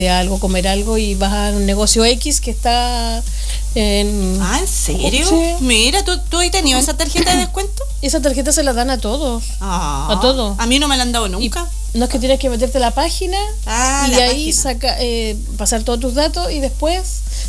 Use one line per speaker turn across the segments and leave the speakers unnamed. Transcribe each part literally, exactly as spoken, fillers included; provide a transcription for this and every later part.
algo, comer algo y vas a un negocio X que está en...
Ah, ¿en serio?
Sí.
Mira, ¿tú, tú has tenido esa tarjeta de descuento?
Esa tarjeta se la dan a todos.
Ah,
a todos.
A mí no me la han dado nunca.
Y no es que tienes que meterte a la página
ah,
y
la
ahí
página.
saca, eh, pasar todos tus datos y después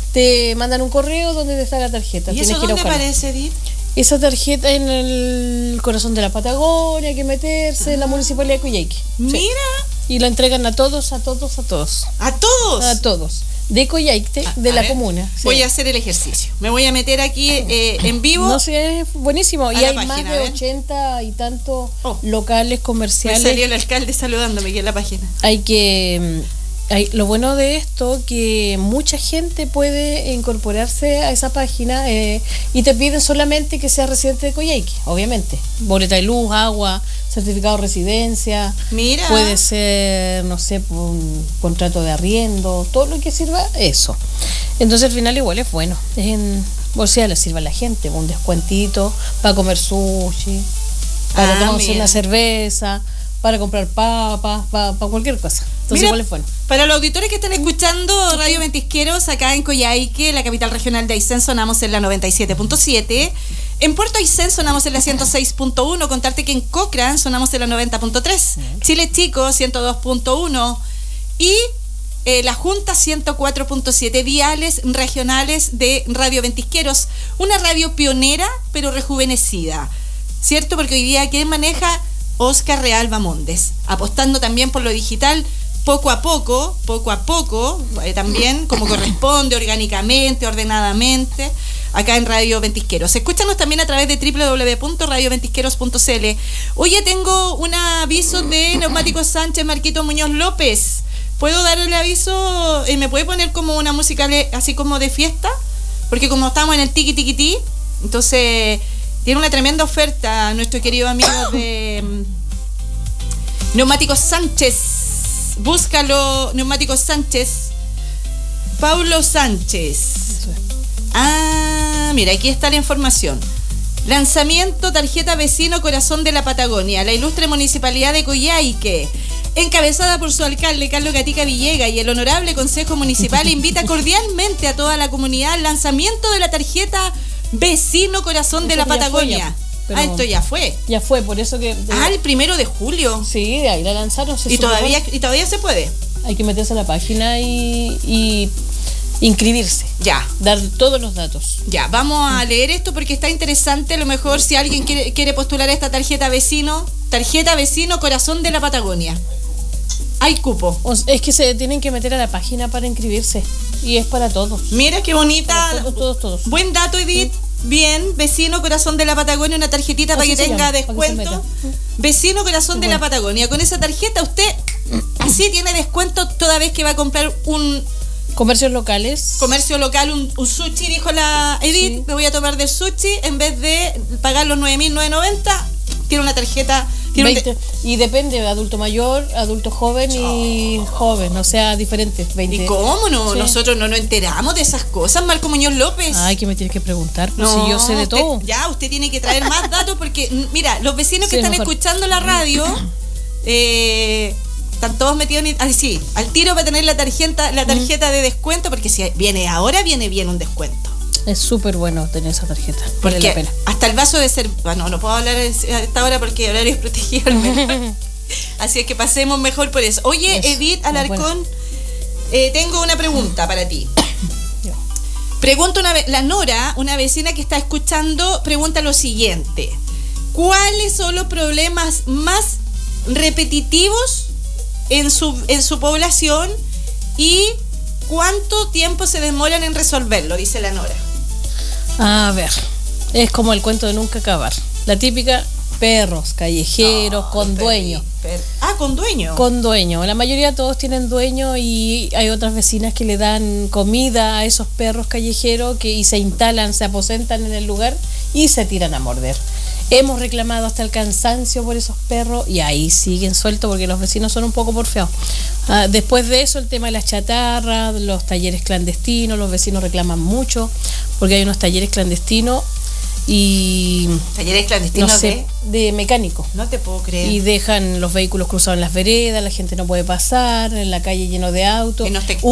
te mandan un correo donde está la tarjeta.
¿Y
Tienes
eso
que ir a
dónde
buscarla.
aparece, Edith?
Esa tarjeta en el corazón de la Patagonia, hay que meterse ah. en la municipalidad de Coyhaique.
Mira.
Sí. Y la entregan a todos, a todos, a todos.
¿A todos?
A todos. De Coyhaique, de a la ver, comuna. Sí.
Voy a hacer el ejercicio. Me voy a meter aquí eh, en vivo.
No sé, es buenísimo. Y hay página, más de ochenta y tantos oh. locales comerciales.
Me salió el alcalde saludándome aquí en la página.
Hay que... Hay, lo bueno de esto que mucha gente puede incorporarse a esa página eh, y te piden solamente que seas residente de Coyhaique, obviamente. Boleta de luz, agua, certificado de residencia.
Mira.
Puede ser, no sé, un contrato de arriendo, todo lo que sirva, eso. Entonces al final igual es bueno. Es en, o sea, le sirve a la gente, un descuentito para comer sushi, para ah, tomarse mira. una cerveza, para comprar papas, para, para cualquier cosa. Entonces
mira,
igual es bueno.
Para los auditores que están escuchando Radio Ventisqueros acá en Coyhaique, la capital regional de Aysén, sonamos en la noventa y siete punto siete. En Puerto Aysén sonamos en la ciento seis punto uno. Contarte que en Cochrane sonamos en la noventa punto tres. Chile Chico ciento dos punto uno. Y eh, La Junta ciento cuatro punto siete. Diales regionales de Radio Ventisqueros. Una radio pionera pero rejuvenecida. ¿Cierto? Porque hoy día ¿quién maneja? Oscar Real Bamondes. Apostando también por lo digital. Poco a poco, poco a poco, eh, también como corresponde, orgánicamente, ordenadamente, acá en Radio Ventisqueros. Escúchanos también a través de doble u doble u doble u punto radio ventisqueros punto c l. Oye, tengo un aviso de Neumáticos Sánchez Marquito Muñoz López. ¿Puedo dar el aviso? Eh, ¿Me puede poner como una música así como de fiesta? Porque como estamos en el tiki tiki ti, entonces tiene una tremenda oferta nuestro querido amigo de um, Neumáticos Sánchez. Búscalo, Neumáticos Sánchez. Paulo Sánchez. Ah, mira, aquí está la información. Lanzamiento tarjeta vecino Corazón de la Patagonia. La ilustre municipalidad de Coyhaique, encabezada por su alcalde Carlos Gatica Villega y el honorable Consejo Municipal, invita cordialmente a toda la comunidad al lanzamiento de la tarjeta Vecino Corazón de la Patagonia. Pero ah, esto ya fue.
Ya fue, por eso que... De...
Ah, el primero de julio.
Sí, de ahí la lanzaron. Se
y, todavía, y todavía se puede.
Hay que meterse a la página y, y inscribirse.
Ya.
Dar todos los datos.
Ya, vamos a leer esto porque está interesante. A lo mejor si alguien quiere, quiere postular esta tarjeta vecino, tarjeta vecino Corazón de la Patagonia. Hay cupo.
O sea, es que se tienen que meter a la página para inscribirse. Y es para todos.
Mira qué bonita.
Para todos, todos, todos.
Buen dato, Edith. Sí. Bien, vecino Corazón de la Patagonia, una tarjetita para que tenga llama, descuento. Que vecino Corazón de bueno. la Patagonia. Con esa tarjeta usted así tiene descuento toda vez que va a comprar un...
Comercios locales.
Comercio local, un, un sushi, dijo la Edith. Sí. Me voy a tomar del sushi. En vez de pagar los nueve mil novecientos noventa, tiene una tarjeta... Tiene
veinte, un de... Y depende, adulto mayor, adulto joven y oh. joven, o sea, diferentes. veinte.
¿Y cómo no? Sí. Nosotros no nos enteramos de esas cosas, Marco Muñoz López.
Ay, que me tienes que preguntar, pues no, si yo sé de
usted,
todo.
Ya, usted tiene que traer más datos porque, mira, los vecinos sí, que están mejor. escuchando la radio, eh, están todos metidos en... Ah, sí, al tiro para tener la tarjeta, la tarjeta mm. de descuento, porque si viene ahora, viene bien un descuento.
Es súper bueno tener esa tarjeta. Vale la pena.
Hasta el vaso de ser... Bueno, no puedo hablar a esta hora porque horario es protegido al menos. Así es que pasemos mejor por eso. Oye, eso, Edith Alarcón, eh, tengo una pregunta para ti. Pregunta una vez, la Nora, una vecina que está escuchando, pregunta lo siguiente. ¿Cuáles son los problemas más repetitivos en su, en su población y cuánto tiempo se demoran en resolverlo? Dice la Nora.
A ver, es como el cuento de nunca acabar. La típica, perros, callejeros, oh, con dueño.
Per... Ah, con dueño.
Con dueño. La mayoría de todos tienen dueño y hay otras vecinas que le dan comida a esos perros callejeros que y se instalan, se aposentan en el lugar y se tiran a morder. Hemos reclamado hasta el cansancio por esos perros y ahí siguen sueltos porque los vecinos son un poco porfiados. Ah, después de eso, el tema de las chatarras, los talleres clandestinos, los vecinos reclaman mucho porque hay unos talleres clandestinos y
talleres
no
clandestinos
sé,
de...
de mecánico.
No te puedo creer.
Y dejan los vehículos cruzados en las veredas, la gente no puede pasar, en la calle lleno de autos.
En los